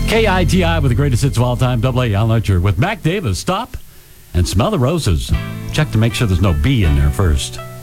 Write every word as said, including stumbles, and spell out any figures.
K I T I with the greatest hits of all time, Double A Al Letcher with Mac Davis. Stop and smell the roses. Check to make sure there's no B in there first.